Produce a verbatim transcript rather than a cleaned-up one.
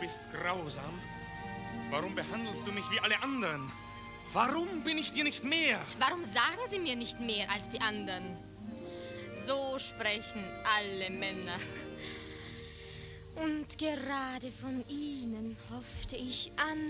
bist grausam. Warum behandelst du mich wie alle anderen? Warum bin ich dir nicht mehr? Warum sagen Sie mir nicht mehr als die anderen? So sprechen alle Männer. Und gerade von Ihnen hoffte ich an